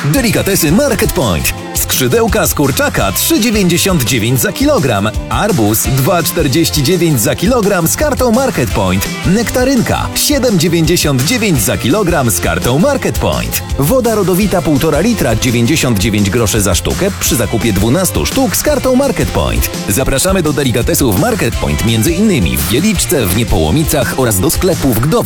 Delikatesy Market Point. Skrzydełka z kurczaka 3,99 za kilogram. Arbuz 2,49 za kilogram z kartą Market Point. Nektarynka 7,99 za kilogram z kartą Market Point. Woda rodowita 1,5 litra 99 groszy za sztukę przy zakupie 12 sztuk z kartą Market Point. Zapraszamy do delikatesów Market Point m.in. w Wieliczce, w Niepołomicach oraz do sklepu w Gdowie.